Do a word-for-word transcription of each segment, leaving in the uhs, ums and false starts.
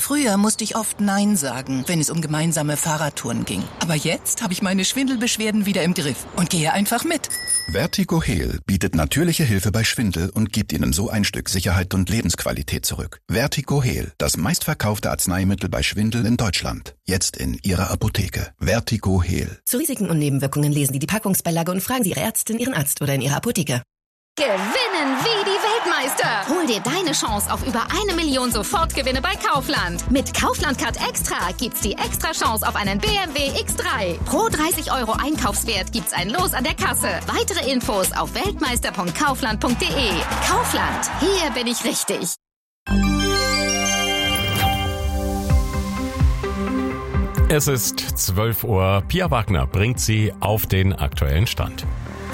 Früher musste ich oft Nein sagen, wenn es um gemeinsame Fahrradtouren ging. Aber jetzt habe ich meine Schwindelbeschwerden wieder im Griff und gehe einfach mit. Vertigo-Heal bietet natürliche Hilfe bei Schwindel und gibt Ihnen so ein Stück Sicherheit und Lebensqualität zurück. Vertigo-Heal, das meistverkaufte Arzneimittel bei Schwindel in Deutschland. Jetzt in Ihrer Apotheke. Vertigo-Heal. Zu Risiken und Nebenwirkungen lesen Sie die Packungsbeilage und fragen Sie Ihre Ärztin, Ihren Arzt oder in Ihrer Apotheke. Gewinnen wie die Weltmeister! Hol dir deine Chance auf über eine Million Sofortgewinne bei Kaufland. Mit Kaufland Card Extra gibt's die extra Chance auf einen B M W X drei. Pro dreißig Euro Einkaufswert gibt's ein Los an der Kasse. Weitere Infos auf weltmeister punkt kaufland punkt de. Kaufland, hier bin ich richtig. Es ist zwölf Uhr. Pia Wagner bringt Sie auf den aktuellen Stand.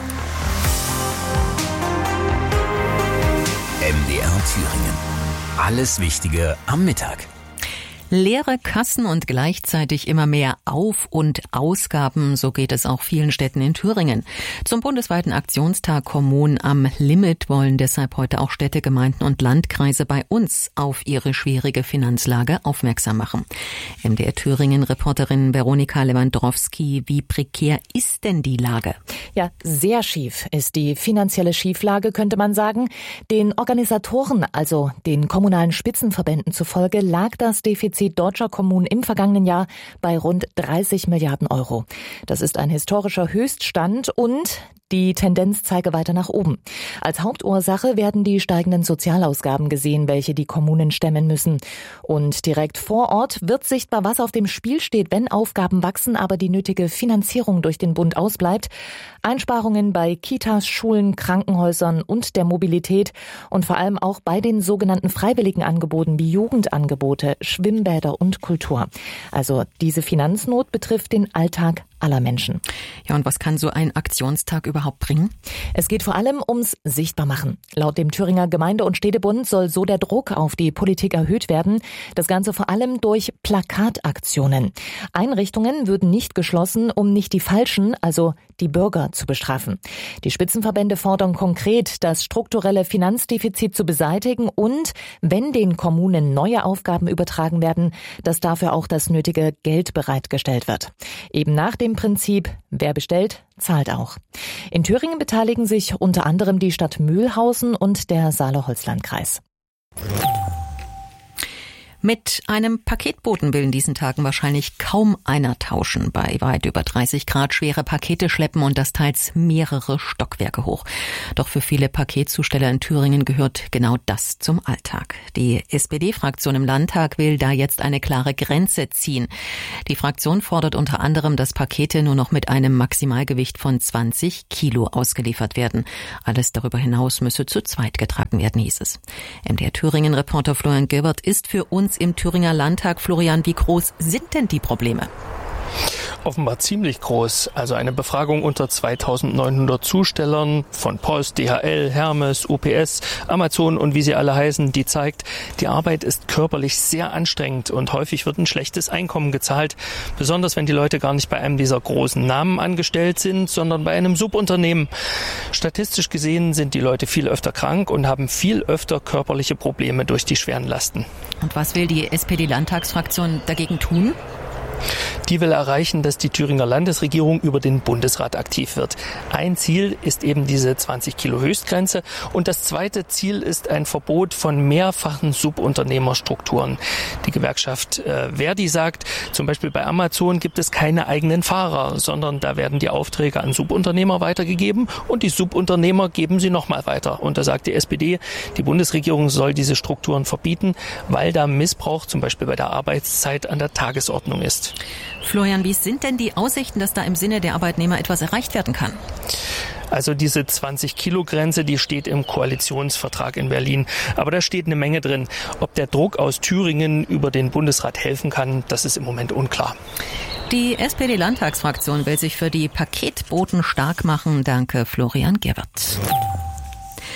M D R Thüringen. Alles Wichtige am Mittag. Leere Kassen und gleichzeitig immer mehr Auf- und Ausgaben, so geht es auch vielen Städten in Thüringen. Zum bundesweiten Aktionstag Kommunen am Limit wollen deshalb heute auch Städte, Gemeinden und Landkreise bei uns auf ihre schwierige Finanzlage aufmerksam machen. M D R Thüringen-Reporterin Veronika Lewandowski, wie prekär ist denn die Lage? Ja, sehr schief ist die finanzielle Schieflage, könnte man sagen. Den Organisatoren, also den kommunalen Spitzenverbänden zufolge, lag das Defizit deutscher Kommunen im vergangenen Jahr bei rund dreißig Milliarden Euro. Das ist ein historischer Höchststand und die Tendenz zeige weiter nach oben. Als Hauptursache werden die steigenden Sozialausgaben gesehen, welche die Kommunen stemmen müssen. Und direkt vor Ort wird sichtbar, was auf dem Spiel steht, wenn Aufgaben wachsen, aber die nötige Finanzierung durch den Bund ausbleibt. Einsparungen bei Kitas, Schulen, Krankenhäusern und der Mobilität und vor allem auch bei den sogenannten freiwilligen Angeboten wie Jugendangebote, Schwimmbäder und Kultur. Also diese Finanznot betrifft den Alltag aller Menschen. Ja, und was kann so ein Aktionstag überhaupt bringen? Es geht vor allem ums Sichtbarmachen. Laut dem Thüringer Gemeinde- und Städtebund soll so der Druck auf die Politik erhöht werden. Das Ganze vor allem durch Plakataktionen. Einrichtungen würden nicht geschlossen, um nicht die Falschen, also die Bürger, zu bestrafen. Die Spitzenverbände fordern konkret, das strukturelle Finanzdefizit zu beseitigen und, wenn den Kommunen neue Aufgaben übertragen werden, dass dafür auch das nötige Geld bereitgestellt wird. Eben nach dem Prinzip, wer bestellt, zahlt auch. In Thüringen beteiligen sich unter anderem die Stadt Mühlhausen und der Saale-Holzland-Kreis. Mit einem Paketboten will in diesen Tagen wahrscheinlich kaum einer tauschen. Bei weit über dreißig Grad schwere Pakete schleppen und das teils mehrere Stockwerke hoch. Doch für viele Paketzusteller in Thüringen gehört genau das zum Alltag. Die S P D-Fraktion im Landtag will da jetzt eine klare Grenze ziehen. Die Fraktion fordert unter anderem, dass Pakete nur noch mit einem Maximalgewicht von zwanzig Kilo ausgeliefert werden. Alles darüber hinaus müsse zu zweit getragen werden, hieß es. M D R Thüringen-Reporter Florian Gilbert ist für uns im Thüringer Landtag. Florian, wie groß sind denn die Probleme? Offenbar ziemlich groß. Also eine Befragung unter zweitausendneunhundert Zustellern von Post, D H L, Hermes, U P S, Amazon und wie sie alle heißen, die zeigt, die Arbeit ist körperlich sehr anstrengend und häufig wird ein schlechtes Einkommen gezahlt. Besonders wenn die Leute gar nicht bei einem dieser großen Namen angestellt sind, sondern bei einem Subunternehmen. Statistisch gesehen sind die Leute viel öfter krank und haben viel öfter körperliche Probleme durch die schweren Lasten. Und was will die S P D-Landtagsfraktion dagegen tun? Die will erreichen, dass die Thüringer Landesregierung über den Bundesrat aktiv wird. Ein Ziel ist eben diese zwanzig Kilo Höchstgrenze und das zweite Ziel ist ein Verbot von mehrfachen Subunternehmerstrukturen. Die Gewerkschaft äh, Verdi sagt, zum Beispiel bei Amazon gibt es keine eigenen Fahrer, sondern da werden die Aufträge an Subunternehmer weitergegeben und die Subunternehmer geben sie nochmal weiter. Und da sagt die S P D, die Bundesregierung soll diese Strukturen verbieten, weil da Missbrauch zum Beispiel bei der Arbeitszeit an der Tagesordnung ist. Florian, wie sind denn die Aussichten, dass da im Sinne der Arbeitnehmer etwas erreicht werden kann? Also diese zwanzig Kilo Grenze, die steht im Koalitionsvertrag in Berlin. Aber da steht eine Menge drin. Ob der Druck aus Thüringen über den Bundesrat helfen kann, das ist im Moment unklar. Die S P D-Landtagsfraktion will sich für die Paketboten stark machen. Danke, Florian Gerbert.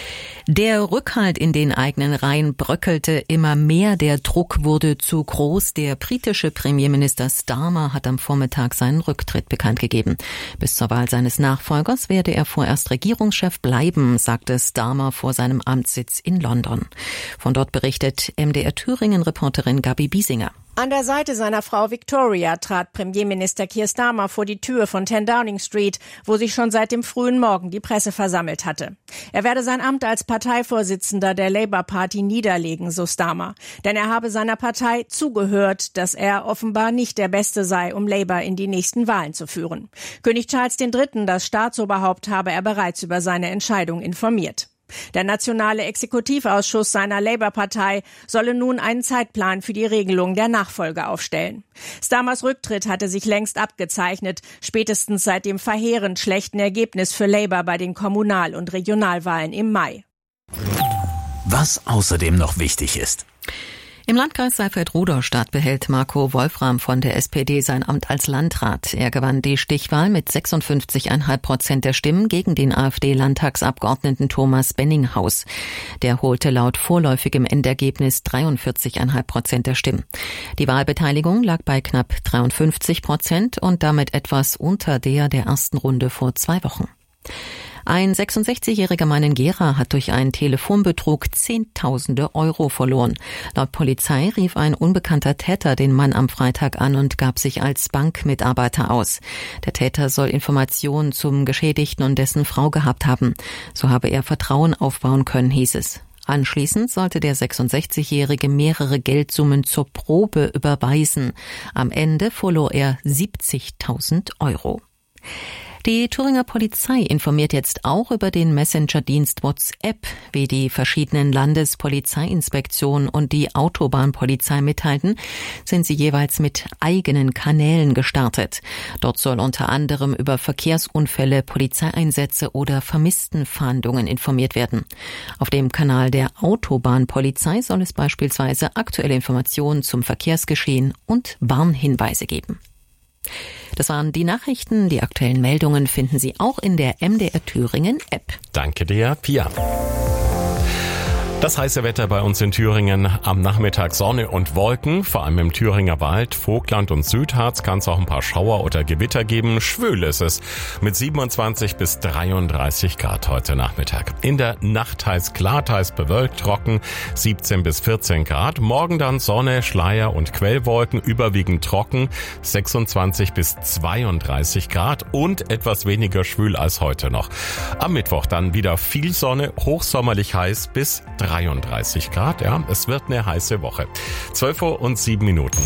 Der Rückhalt in den eigenen Reihen bröckelte immer mehr, der Druck wurde zu groß. Der britische Premierminister Starmer hat am Vormittag seinen Rücktritt bekannt gegeben. Bis zur Wahl seines Nachfolgers werde er vorerst Regierungschef bleiben, sagte Starmer vor seinem Amtssitz in London. Von dort berichtet M D R Thüringen-Reporterin Gabi Biesinger. An der Seite seiner Frau Victoria trat Premierminister Keir Starmer vor die Tür von zehn Downing Street, wo sich schon seit dem frühen Morgen die Presse versammelt hatte. Er werde sein Amt als Parteivorsitzender der Labour Party niederlegen, so Starmer. Denn er habe seiner Partei zugehört, dass er offenbar nicht der Beste sei, um Labour in die nächsten Wahlen zu führen. König Charles der Dritte, das Staatsoberhaupt, habe er bereits über seine Entscheidung informiert. Der nationale Exekutivausschuss seiner Labour-Partei solle nun einen Zeitplan für die Regelung der Nachfolge aufstellen. Starmers Rücktritt hatte sich längst abgezeichnet, spätestens seit dem verheerend schlechten Ergebnis für Labour bei den Kommunal- und Regionalwahlen im Mai. Was außerdem noch wichtig ist. Im Landkreis Saalfeld-Rudolstadt behält Marco Wolfram von der S P D sein Amt als Landrat. Er gewann die Stichwahl mit sechsundfünfzig Komma fünf Prozent der Stimmen gegen den AfD-Landtagsabgeordneten Thomas Benninghaus. Der holte laut vorläufigem Endergebnis dreiundvierzig Komma fünf Prozent der Stimmen. Die Wahlbeteiligung lag bei knapp dreiundfünfzig Prozent und damit etwas unter der der ersten Runde vor zwei Wochen. Ein sechsundsechzigjähriger Mann in Gera hat durch einen Telefonbetrug Zehntausende Euro verloren. Laut Polizei rief ein unbekannter Täter den Mann am Freitag an und gab sich als Bankmitarbeiter aus. Der Täter soll Informationen zum Geschädigten und dessen Frau gehabt haben. So habe er Vertrauen aufbauen können, hieß es. Anschließend sollte der sechsundsechzigjährige mehrere Geldsummen zur Probe überweisen. Am Ende verlor er siebzigtausend Euro. Die Thüringer Polizei informiert jetzt auch über den Messenger-Dienst WhatsApp. Wie die verschiedenen Landespolizeiinspektionen und die Autobahnpolizei mitteilten, sind sie jeweils mit eigenen Kanälen gestartet. Dort soll unter anderem über Verkehrsunfälle, Polizeieinsätze oder Vermisstenfahndungen informiert werden. Auf dem Kanal der Autobahnpolizei soll es beispielsweise aktuelle Informationen zum Verkehrsgeschehen und Warnhinweise geben. Das waren die Nachrichten. Die aktuellen Meldungen finden Sie auch in der M D R Thüringen App. Danke dir, Pia. Das heiße Wetter bei uns in Thüringen. Am Nachmittag Sonne und Wolken, vor allem im Thüringer Wald, Vogtland und Südharz kann es auch ein paar Schauer oder Gewitter geben. Schwül ist es mit siebenundzwanzig bis dreiunddreißig Grad heute Nachmittag. In der Nacht heiß klar, teils bewölkt, trocken, siebzehn bis vierzehn Grad. Morgen dann Sonne, Schleier und Quellwolken, überwiegend trocken, sechsundzwanzig bis zweiunddreißig Grad und etwas weniger schwül als heute noch. Am Mittwoch dann wieder viel Sonne, hochsommerlich heiß bis dreiunddreißig Grad, ja, es wird eine heiße Woche. zwölf Uhr und sieben Minuten.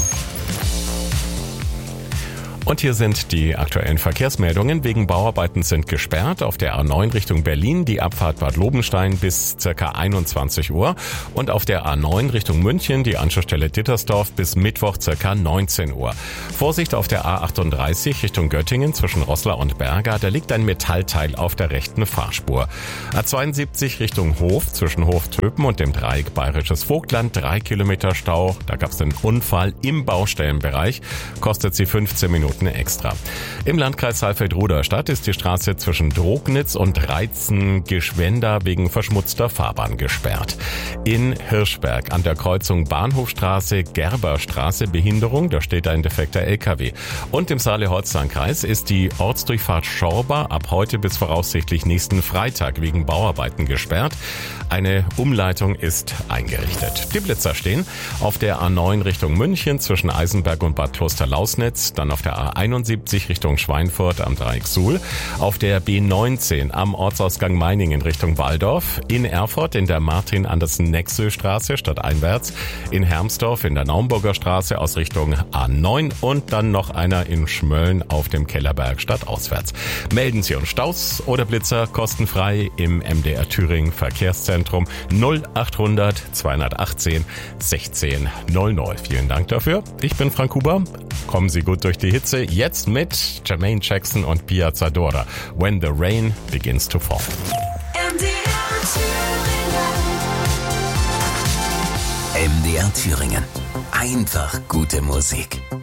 Und hier sind die aktuellen Verkehrsmeldungen. Wegen Bauarbeiten sind gesperrt auf der A neun Richtung Berlin die Abfahrt Bad Lobenstein bis ca. einundzwanzig Uhr und auf der A neun Richtung München die Anschlussstelle Dittersdorf bis Mittwoch ca. neunzehn Uhr. Vorsicht auf der A achtunddreißig Richtung Göttingen zwischen Roßla und Berga, da liegt ein Metallteil auf der rechten Fahrspur. A zweiundsiebzig Richtung Hof zwischen Hoftöpen und dem Dreieck Bayerisches Vogtland, drei Kilometer Stau. Da gab es einen Unfall im Baustellenbereich, kostet sie fünfzehn Minuten extra. Im Landkreis Saalfeld-Rudolstadt ist die Straße zwischen Drognitz und Reitzen-Geschwenda wegen verschmutzter Fahrbahn gesperrt. In Hirschberg an der Kreuzung Bahnhofstraße-Gerberstraße Behinderung, da steht ein defekter L K W. Und im Saale-Holzland-Kreis ist die Ortsdurchfahrt Schorber ab heute bis voraussichtlich nächsten Freitag wegen Bauarbeiten gesperrt. Eine Umleitung ist eingerichtet. Die Blitzer stehen auf der A neun Richtung München zwischen Eisenberg und Bad Klosterlausnitz, dann auf der A einundsiebzig Richtung Schweinfurt am Dreieck Suhl, auf der B neunzehn am Ortsausgang Meiningen Richtung Walldorf, in Erfurt in der Martin-Andersen-Nexö-Straße stadteinwärts, in Hermsdorf in der Naumburger Straße aus Richtung A neun und dann noch einer in Schmölln auf dem Kellerberg stadtauswärts. Melden Sie uns Staus oder Blitzer kostenfrei im M D R Thüringen Verkehrszentrum null achthundert zweihundertachtzehn sechzehn null null. Vielen Dank dafür. Ich bin Frank Huber. Kommen Sie gut durch die Hitze. Jetzt mit Jermaine Jackson und Pia Zadora. When the Rain Begins to Fall. M D R Thüringen. M D R Thüringen. Einfach gute Musik.